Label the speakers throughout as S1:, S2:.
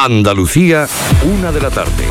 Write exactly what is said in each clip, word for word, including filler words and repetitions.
S1: Andalucía, una de la tarde.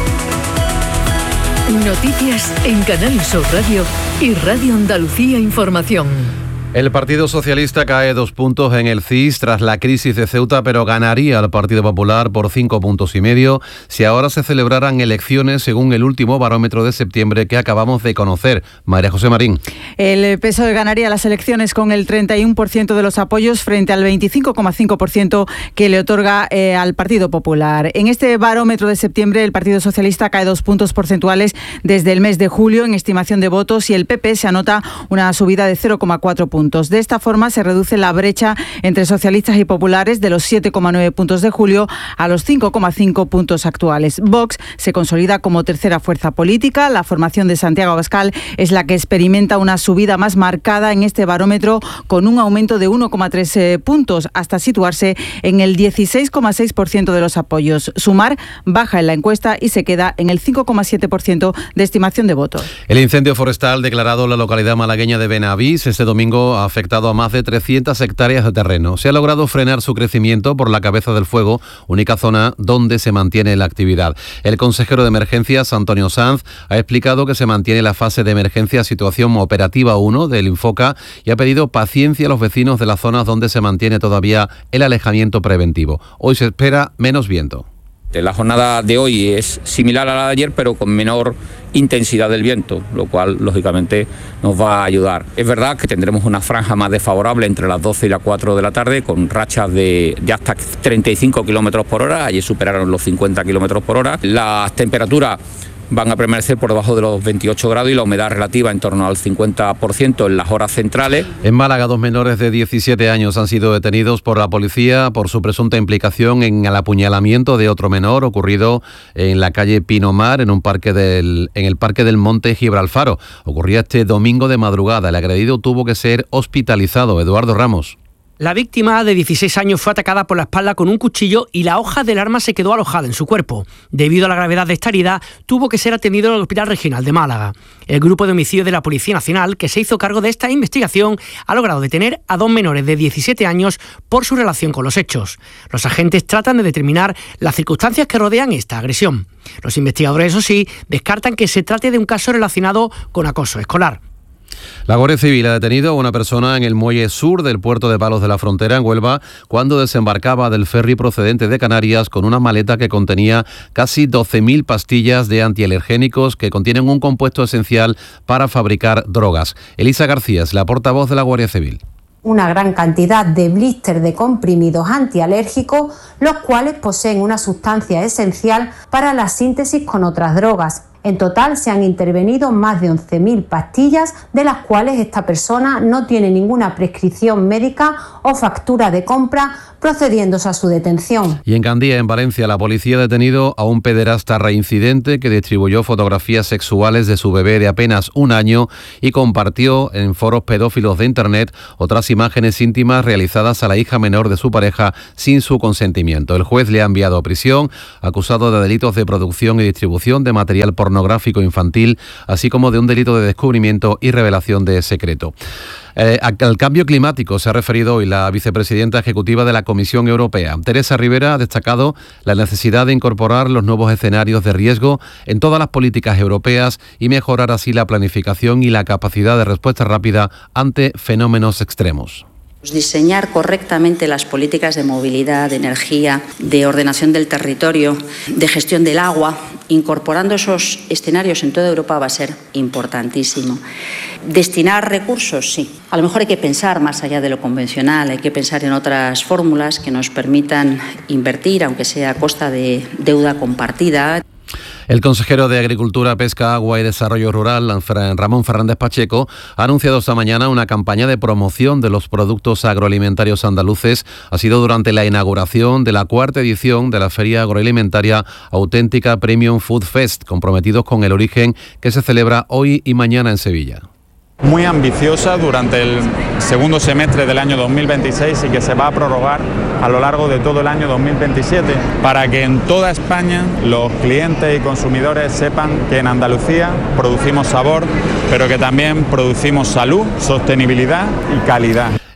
S2: Noticias en Canal Sur Radio y Radio Andalucía Información.
S3: El Partido Socialista cae dos puntos en el C I S tras la crisis de Ceuta, pero ganaría al Partido Popular por cinco puntos y medio si ahora se celebraran elecciones según el último barómetro de septiembre que acabamos de conocer. María José Marín.
S4: El P S O E ganaría las elecciones con el treinta y uno por ciento de los apoyos frente al veinticinco coma cinco por ciento que le otorga eh, al Partido Popular. En este barómetro de septiembre el Partido Socialista cae dos puntos porcentuales desde el mes de julio en estimación de votos y el P P se anota una subida de cero coma cuatro puntos. De esta forma se reduce la brecha entre socialistas y populares de los siete coma nueve puntos de julio a los cinco coma cinco puntos actuales. Vox se consolida como tercera fuerza política. La formación de Santiago Abascal es la que experimenta una subida más marcada en este barómetro con un aumento de uno coma tres puntos hasta situarse en el dieciséis coma seis por ciento de los apoyos. Sumar baja en la encuesta y se queda en el cinco coma siete por ciento de estimación de votos.
S3: El incendio forestal declarado en la localidad malagueña de Benavís este domingo ha afectado a más de trescientas hectáreas de terreno. Se ha logrado frenar su crecimiento por la cabeza del fuego, única zona donde se mantiene la actividad. El consejero de emergencias, Antonio Sanz, ha explicado que se mantiene la fase de emergencia situación operativa uno del Infoca y ha pedido paciencia a los vecinos de las zonas donde se mantiene todavía el alejamiento preventivo. Hoy se espera menos viento.
S5: La jornada de hoy es similar a la de ayer, pero con menor intensidad del viento, lo cual lógicamente nos va a ayudar. Es verdad que tendremos una franja más desfavorable entre las doce y las cuatro de la tarde, con rachas de, de hasta treinta y cinco kilómetros por hora, ayer superaron los cincuenta kilómetros por hora. Las temperaturas van a permanecer por debajo de los veintiocho grados y la humedad relativa en torno al cincuenta por ciento en las horas centrales.
S3: En Málaga, dos menores de diecisiete años han sido detenidos por la policía por su presunta implicación en el apuñalamiento de otro menor ocurrido en la calle Pinomar, en un parque del, en el Parque del Monte Gibralfaro. Ocurría este domingo de madrugada. El agredido tuvo que ser hospitalizado. Eduardo Ramos.
S6: La víctima, de dieciséis años, fue atacada por la espalda con un cuchillo y la hoja del arma se quedó alojada en su cuerpo. Debido a la gravedad de esta herida, tuvo que ser atendido en el Hospital Regional de Málaga. El Grupo de Homicidios de la Policía Nacional, que se hizo cargo de esta investigación, ha logrado detener a dos menores de diecisiete años por su relación con los hechos. Los agentes tratan de determinar las circunstancias que rodean esta agresión. Los investigadores, eso sí, descartan que se trate de un caso relacionado con acoso escolar.
S3: La Guardia Civil ha detenido a una persona en el muelle sur del puerto de Palos de la Frontera, en Huelva, cuando desembarcaba del ferry procedente de Canarias con una maleta que contenía casi doce mil pastillas de antialergénicos que contienen un compuesto esencial para fabricar drogas. Elisa García es la portavoz de la Guardia Civil.
S7: Una gran cantidad de blíster de comprimidos antialérgicos, los cuales poseen una sustancia esencial para la síntesis con otras drogas. En total se han intervenido más de once mil pastillas, de las cuales esta persona no tiene ninguna prescripción médica o factura de compra, procediéndose a su detención.
S3: Y en Gandía, en Valencia, la policía ha detenido a un pederasta reincidente que distribuyó fotografías sexuales de su bebé de apenas un año y compartió en foros pedófilos de Internet otras imágenes íntimas realizadas a la hija menor de su pareja sin su consentimiento. El juez le ha enviado a prisión, acusado de delitos de producción y distribución de material pornográfico infantil, así como de un delito de descubrimiento y revelación de secreto. Eh, al cambio climático se ha referido hoy la vicepresidenta ejecutiva de la Comisión Europea. Teresa Rivera ha destacado la necesidad de incorporar los nuevos escenarios de riesgo en todas las políticas europeas y mejorar así la planificación y la capacidad de respuesta rápida ante fenómenos extremos.
S8: Diseñar correctamente las políticas de movilidad, de energía, de ordenación del territorio, de gestión del agua, incorporando esos escenarios en toda Europa va a ser importantísimo. Destinar recursos, sí. A lo mejor hay que pensar más allá de lo convencional, hay que pensar en otras fórmulas que nos permitan invertir, aunque sea a costa de deuda compartida.
S3: El consejero de Agricultura, Pesca, Agua y Desarrollo Rural, Ramón Fernández Pacheco, ha anunciado esta mañana una campaña de promoción de los productos agroalimentarios andaluces. Ha sido durante la inauguración de la cuarta edición de la Feria Agroalimentaria Auténtica Premium Food Fest, comprometidos con el origen, que se celebra hoy y mañana en Sevilla.
S9: Muy ambiciosa durante el segundo semestre del año dos mil veintiséis y que se va a prorrogar a lo largo de todo el año dos mil veintisiete para que en toda España los clientes y consumidores sepan que en Andalucía producimos sabor, pero que también producimos salud, sostenibilidad y calidad.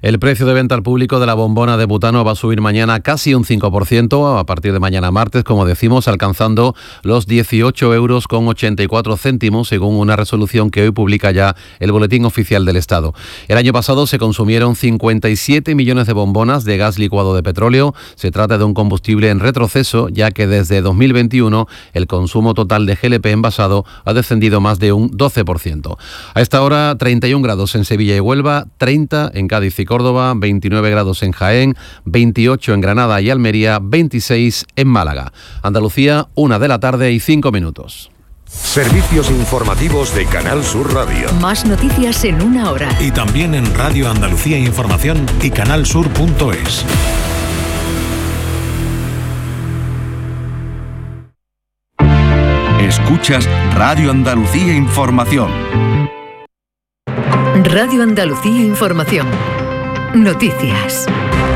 S3: El precio de venta al público de la bombona de butano va a subir mañana casi un cinco por ciento, a partir de mañana martes, como decimos, alcanzando los dieciocho euros con ochenta y cuatro céntimos, según una resolución que hoy publica ya el Boletín Oficial del Estado. El año pasado se consumieron cincuenta y siete millones de bombonas de gas licuado de petróleo. Se trata de un combustible en retroceso, ya que desde dos mil veintiuno el consumo total de G L P envasado ha descendido más de un doce por ciento. A esta hora, treinta y un grados en Sevilla y Huelva, treinta en Cádiz y Córdoba, veintinueve grados en Jaén, veintiocho en Granada y Almería, veintiséis en Málaga. Andalucía, una de la tarde y cinco minutos.
S1: Servicios informativos de Canal Sur Radio.
S2: Más noticias en una hora.
S10: Y también en Radio Andalucía Información y canalsur punto es.
S11: Escuchas Radio Andalucía Información.
S2: Radio Andalucía Información. Noticias.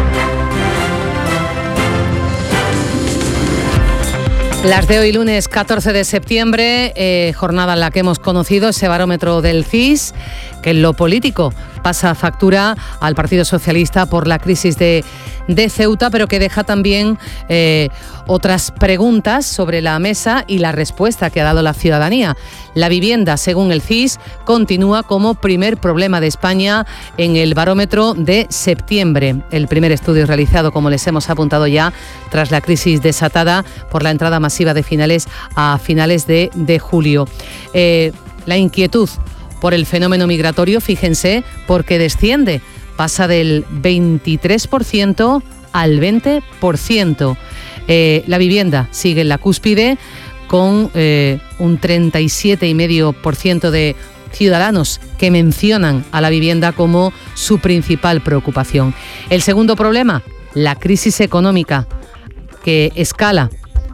S12: Las de hoy, lunes catorce de septiembre, eh, jornada en la que hemos conocido ese barómetro del C I S, que en lo político pasa factura al Partido Socialista por la crisis de, de Ceuta, pero que deja también eh, otras preguntas sobre la mesa y la respuesta que ha dado la ciudadanía. La vivienda, según el C I S, continúa como primer problema de España en el barómetro de septiembre. El primer estudio realizado, como les hemos apuntado ya, tras la crisis desatada por la entrada masiva de finales a finales de, de julio. Eh, la inquietud por el fenómeno migratorio, fíjense, porque desciende, pasa del veintitrés por ciento al veinte por ciento. Eh, la vivienda sigue en la cúspide con eh, un treinta y siete coma cinco por ciento de ciudadanos que mencionan a la vivienda como su principal preocupación. El segundo problema, la crisis económica, que escala.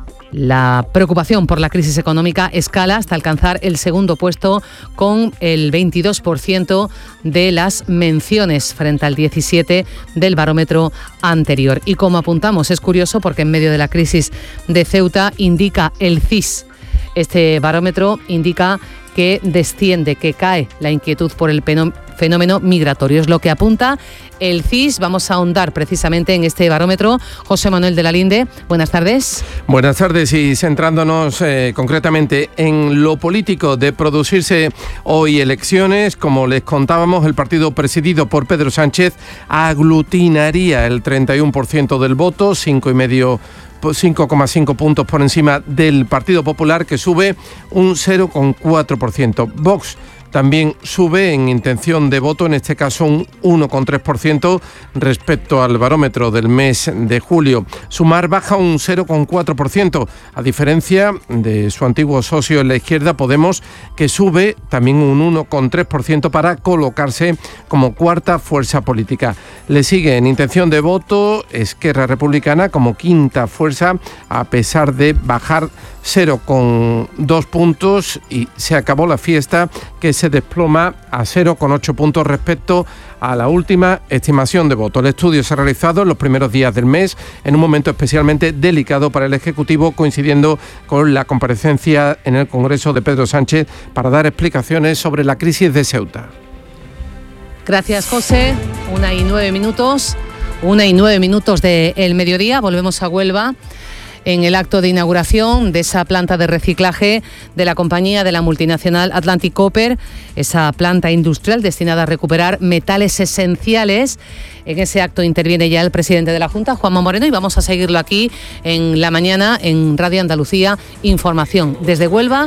S12: La preocupación por la crisis económica escala hasta alcanzar el segundo puesto con el veintidós por ciento de las menciones frente al diecisiete por ciento del barómetro anterior. Y como apuntamos, es curioso porque en medio de la crisis de Ceuta indica el C I S. Este barómetro indica que desciende, que cae la inquietud por el fenómeno migratorio. Es lo que apunta el C I S. Vamos a ahondar precisamente en este barómetro. José Manuel de la Linde, buenas tardes.
S13: Buenas tardes, y centrándonos eh, concretamente en lo político, de producirse hoy elecciones, como les contábamos, el partido presidido por Pedro Sánchez aglutinaría el treinta y uno por ciento del voto, cinco y medio cinco coma cinco puntos por encima del Partido Popular, que sube un cero coma cuatro por ciento. Vox también sube en intención de voto, en este caso un uno coma tres por ciento respecto al barómetro del mes de julio. Sumar baja un cero coma cuatro por ciento, a diferencia de su antiguo socio en la izquierda, Podemos, que sube también un uno coma tres por ciento para colocarse como cuarta fuerza política. Le sigue en intención de voto Esquerra Republicana como quinta fuerza, a pesar de bajar cero coma dos puntos, y se acabó la fiesta, que se desploma a cero coma ocho puntos respecto a la última estimación de voto. El estudio se ha realizado en los primeros días del mes, en un momento especialmente delicado para el Ejecutivo, coincidiendo con la comparecencia en el Congreso de Pedro Sánchez para dar explicaciones sobre la crisis de Ceuta.
S12: Gracias, José. Una y nueve minutos, una y nueve minutos del mediodía. Volvemos a Huelva, en el acto de inauguración de esa planta de reciclaje de la compañía de la multinacional Atlantic Copper, esa planta industrial destinada a recuperar metales esenciales. En ese acto interviene ya el presidente de la Junta, Juanma Moreno, y vamos a seguirlo aquí en la mañana en Radio Andalucía Información. Desde Huelva,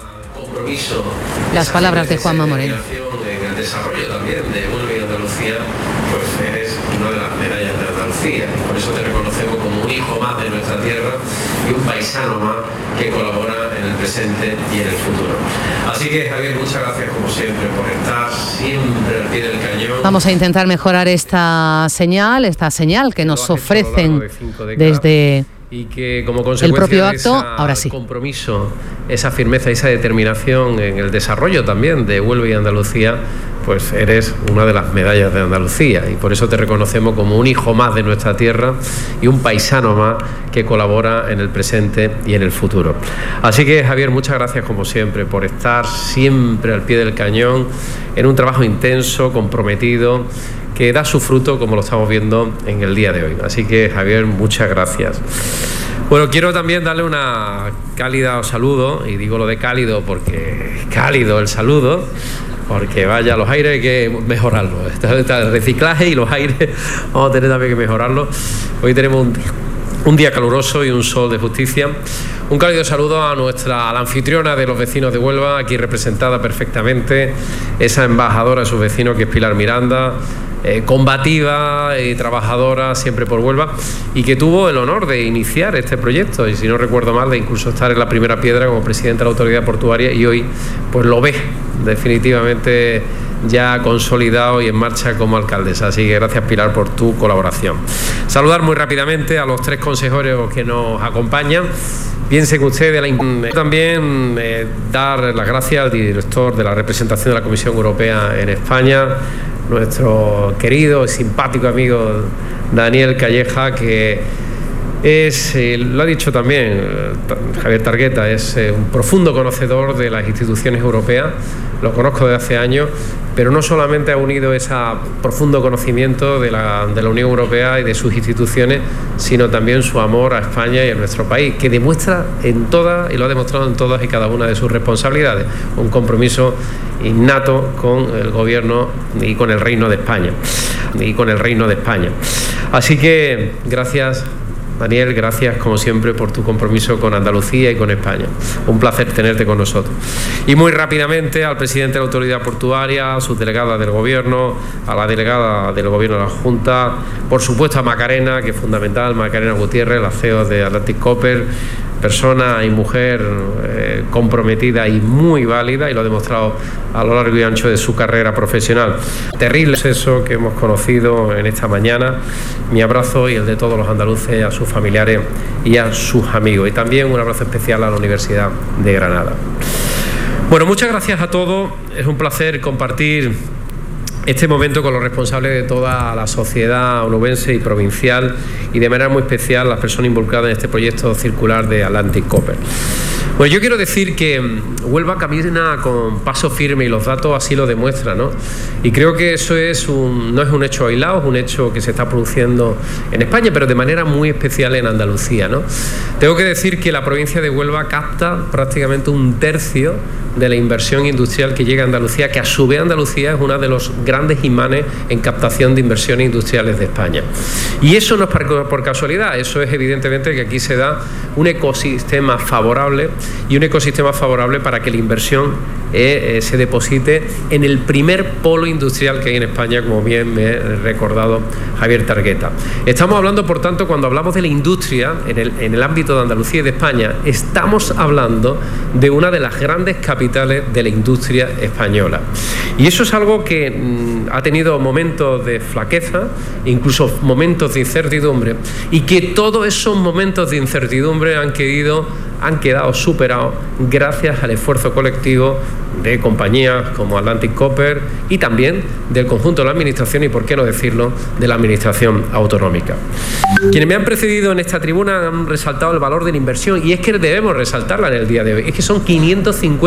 S12: las palabras de Juanma Moreno.
S14: En el desarrollo también de Huelva y Andalucía, pues eres una de las medallas de Andalucía, y por eso te reconocemos como un hijo más de nuestra tierra y un paisano más que colabora en el presente y en el futuro. Así que, Javier, muchas gracias como siempre por estar siempre al pie del cañón.
S12: Vamos a intentar mejorar esta señal, esta señal que nos ofrecen desde
S14: y que como consecuencia
S12: el propio acto,
S14: de ese
S12: ahora sí.
S14: compromiso, esa firmeza, esa determinación en el desarrollo también de Huelva y Andalucía, pues eres una de las medallas de Andalucía, y por eso te reconocemos como un hijo más de nuestra tierra y un paisano más que colabora en el presente y en el futuro. Así que, Javier, muchas gracias como siempre por estar siempre al pie del cañón en un trabajo intenso, comprometido, que da su fruto como lo estamos viendo en el día de hoy. Así que, Javier, muchas gracias. Bueno, quiero también darle una cálida saludo, y digo lo de cálido porque es cálido el saludo, porque vaya, los aires hay que mejorarlos. El reciclaje y los aires vamos a tener también que mejorarlos. Hoy tenemos un, un día caluroso y un sol de justicia. Un cálido saludo a nuestra a la anfitriona de los vecinos de Huelva, aquí representada perfectamente, esa embajadora de sus vecinos que es Pilar Miranda, eh, combativa y trabajadora siempre por Huelva, y que tuvo el honor de iniciar este proyecto, y si no recuerdo mal, de incluso estar en la primera piedra como presidenta de la autoridad portuaria, y hoy pues lo ve definitivamente ya consolidado y en marcha como alcaldesa. Así que gracias, Pilar, por tu colaboración. Saludar muy rápidamente a los tres consejeros que nos acompañan. Piensen ustedes, la... también eh, dar las gracias al director de la representación de la Comisión Europea en España, nuestro querido y simpático amigo Daniel Calleja, que es, eh, lo ha dicho también eh, Javier Targueta, es eh, un profundo conocedor de las instituciones europeas, lo conozco desde hace años, pero no solamente ha unido ese profundo conocimiento de la, de la Unión Europea y de sus instituciones, sino también su amor a España y a nuestro país, que demuestra en todas, y lo ha demostrado en todas y cada una de sus responsabilidades, un compromiso innato con el gobierno y con el Reino de España, y con el Reino de España. Así que gracias, Daniel, gracias como siempre por tu compromiso con Andalucía y con España. Un placer tenerte con nosotros. Y muy rápidamente al presidente de la Autoridad Portuaria, a sus delegadas del Gobierno, a la delegada del Gobierno de la Junta, por supuesto a Macarena, que es fundamental, Macarena Gutiérrez, la C E O de Atlantic Copper, persona y mujer eh, comprometida y muy válida, y lo ha demostrado a lo largo y ancho de su carrera profesional. Terrible suceso que hemos conocido en esta mañana. Mi abrazo y el de todos los andaluces a sus familiares y a sus amigos, y también un abrazo especial a la Universidad de Granada. Bueno, muchas gracias a todos. Es un placer compartir este momento con los responsables de toda la sociedad onubense y provincial, y de manera muy especial las personas involucradas en este proyecto circular de Atlantic Copper. Bueno, yo quiero decir que Huelva camina con paso firme, y los datos así lo demuestran, ¿no? Y creo que eso es un, no es un hecho aislado, es un hecho que se está produciendo en España, pero de manera muy especial en Andalucía, ¿no? Tengo que decir que la provincia de Huelva capta prácticamente un tercio de la inversión industrial que llega a Andalucía, que a su vez Andalucía es uno de los grandes imanes en captación de inversiones industriales de España. Y eso no es por casualidad, eso es evidentemente que aquí se da un ecosistema favorable, y un ecosistema favorable para que la inversión eh, eh, se deposite en el primer polo industrial que hay en España, como bien me ha recordado Javier Targueta. Estamos hablando, por tanto, cuando hablamos de la industria en el, en el ámbito de Andalucía y de España, estamos hablando de una de las grandes capitales de la industria española. Y eso es algo que mmm, ha tenido momentos de flaqueza, incluso momentos de incertidumbre, y que todos esos momentos de incertidumbre han quedado, han quedado superados gracias al esfuerzo colectivo de compañías como Atlantic Copper, y también del conjunto de la administración, y por qué no decirlo, de la administración autonómica. Quienes me han precedido en esta tribuna han resaltado el valor de la inversión, y es que debemos resaltarla en el día de hoy. Es que son quinientos cincuenta